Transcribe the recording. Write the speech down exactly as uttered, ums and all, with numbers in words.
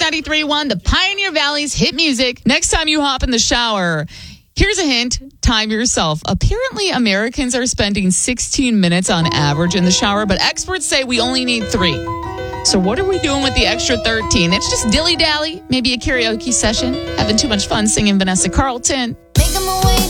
ninety-three point one, the Pioneer Valley's hit music. Next time you hop in the shower, here's a hint. Time yourself. Apparently, Americans are spending sixteen minutes on average in the shower, but experts say we only need three. So what are we doing with the extra thirteen? It's just dilly-dally, maybe a karaoke session, having too much fun singing Vanessa Carlton.